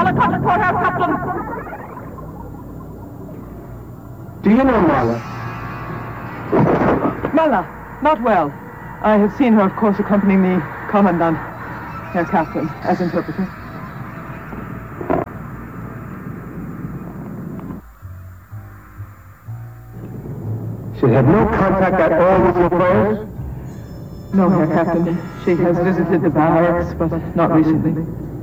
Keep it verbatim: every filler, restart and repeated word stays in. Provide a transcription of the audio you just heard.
Holocaust courthouse, Captain. Do you know Marla? Marla, not well. I have seen her, of course, accompanying the Commandant, Herr Captain, as interpreter. She had no contact at all with your prayers? No, Herr Captain. She has visited the barracks, but not recently.